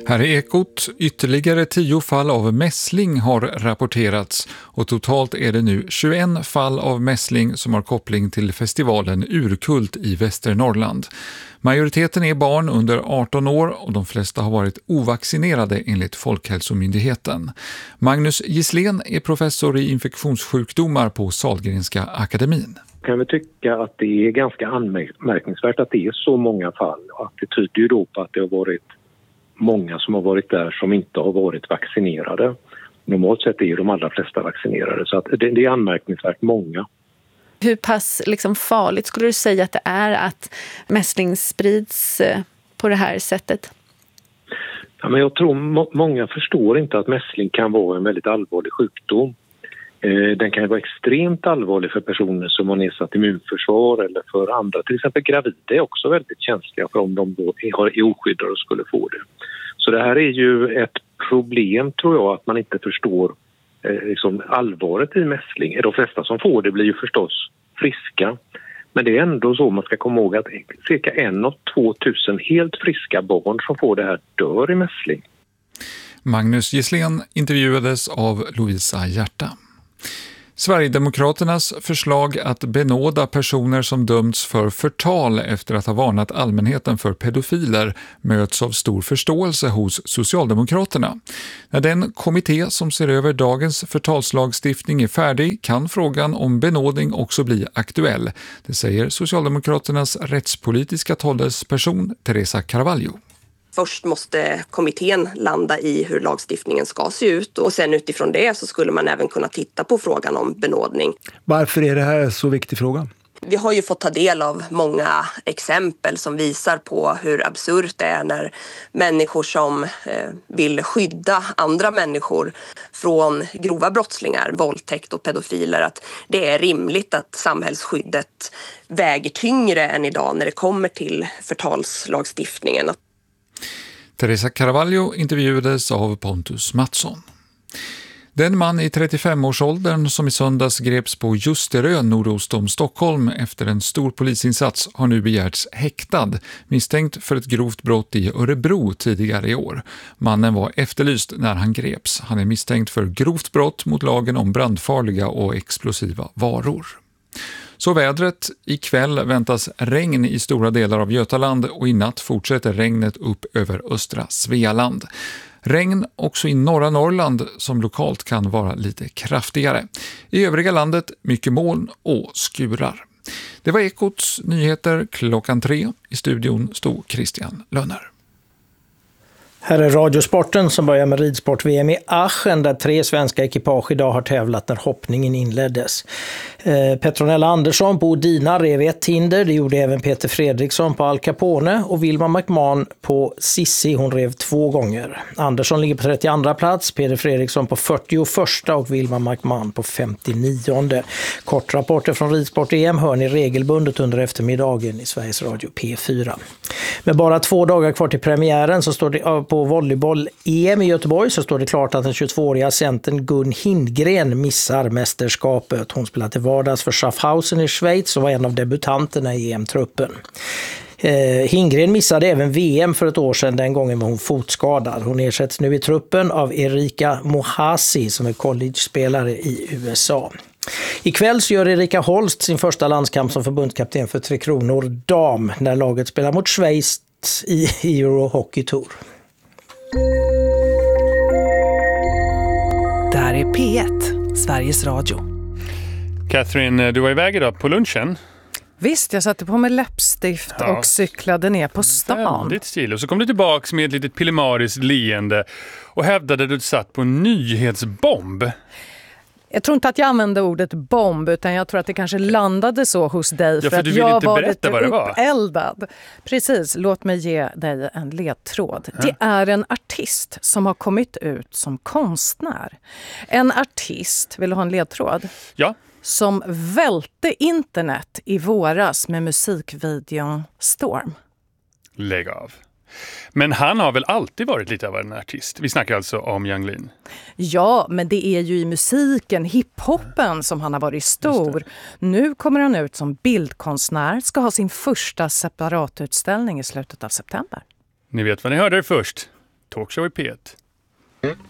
Här är Ekot. Ytterligare 10 fall av mässling har rapporterats och totalt är det nu 21 fall av mässling som har koppling till festivalen Urkult i Västernorrland. Majoriteten är barn under 18 år och de flesta har varit ovaccinerade enligt Folkhälsomyndigheten. Magnus Gisslén är professor i infektionssjukdomar på Sahlgrenska akademin. Kan vi tycka att det är ganska anmärkningsvärt att det är så många fall, och att det tyder ju då på att det har varit många som har varit där som inte har varit vaccinerade. Normalt sett är ju de allra flesta vaccinerade, så att det är anmärkningsvärt många. Hur pass farligt skulle du säga att det är att mässling sprids på det här sättet? Ja, men jag tror många förstår inte att mässling kan vara en väldigt allvarlig sjukdom. Den kan vara extremt allvarlig för personer som har nedsatt immunförsvar eller för andra. Till exempel gravida är också väldigt känsliga för om de då är oskyddade och skulle få det. Så det här är ju ett problem, tror jag, att man inte förstår allvaret i mässling. De flesta som får det blir ju förstås friska. Men det är ändå så, man ska komma ihåg att cirka 1 av 2 000 helt friska barn som får det här dör i mässling. Magnus Gisslén intervjuades av Lovisa Hjärta. Sverigedemokraternas förslag att benåda personer som dömts för förtal efter att ha varnat allmänheten för pedofiler möts av stor förståelse hos Socialdemokraterna. När den kommitté som ser över dagens förtalslagstiftning är färdig kan frågan om benådning också bli aktuell. Det säger Socialdemokraternas rättspolitiska talesperson Teresa Carvalho. Först måste kommittén landa i hur lagstiftningen ska se ut, och sen utifrån det så skulle man även kunna titta på frågan om benådning. Varför är det här så viktig fråga? Vi har ju fått ta del av många exempel som visar på hur absurt det är när människor som vill skydda andra människor från grova brottslingar, våldtäkt och pedofiler, att det är rimligt att samhällsskyddet väger tyngre än idag när det kommer till förtalslagstiftningen. Teresa Carvalho intervjuades av Pontus Mattsson. Den man i 35-årsåldern som i söndags greps på Ljusterö nordost om Stockholm efter en stor polisinsats har nu begärts häktad, misstänkt för ett grovt brott i Örebro tidigare i år. Mannen var efterlyst när han greps. Han är misstänkt för grovt brott mot lagen om brandfarliga och explosiva varor. Så vädret. Ikväll väntas regn i stora delar av Götaland och i natt fortsätter regnet upp över östra Svealand. Regn också i norra Norrland som lokalt kan vara lite kraftigare. I övriga landet mycket moln och skurar. Det var Ekots nyheter 3:00. I studion stod Christian Lönner. Här är Radiosporten som börjar med ridsport-VM i Aachen där 3 svenska ekipage idag har tävlat när hoppningen inleddes. Petronella Andersson på Odina rev 1 hinder, det gjorde även Peter Fredriksson på Al Capone, och Wilma McMahon på Sissi, hon rev 2 gånger. Andersson ligger på 32 plats, Peter Fredriksson på 41 och Wilma McMahon på 59. Kortrapporter från ridsport-EM hör ni regelbundet under eftermiddagen i Sveriges Radio P4. Med bara 2 dagar kvar till premiären så står det på volleyboll-EM i Göteborg så står det klart att den 22-åriga centern Gun Hindgren missar mästerskapet. Hon spelar till vardags för Schaffhausen i Schweiz och var en av debutanterna i EM-truppen. Hindgren missade även VM för ett år sedan, den gången var hon fotskadad. Hon ersätts nu i truppen av Erika Mohasi som är college-spelare i USA. Ikväll så gör Erika Holst sin första landskamp som förbundskapten för Tre Kronor dam när laget spelar mot Schweiz i Euro Hockey Tour. Där är P1, Sveriges Radio. Catherine, du var iväg idag på lunchen. Visst, jag satte på mig läppstift och cyklade ner på stan. Väldigt stil. Och så kom du tillbaka med ett litet pillemariskt leende och hävdade att du satt på en nyhetsbomb. Jag tror inte att jag använde ordet bomb, utan jag tror att det kanske landade så hos dig. Ja, för att du vill jag inte var berätta lite vad det var. uppeldad. Precis, låt mig ge dig en ledtråd. Ja. Det är en artist som har kommit ut som konstnär. En artist, vill du ha en ledtråd? Ja. Som välte internet i våras med musikvideon Storm. Lägg av. Men han har väl alltid varit lite av en artist? Vi snackar alltså om Yung Lean. Ja, men det är ju i musiken, hiphopen, som han har varit stor. Nu kommer han ut som bildkonstnär, ska ha sin första separatutställning i slutet av september. Ni vet vad ni hörde det först. Talkshow i P1.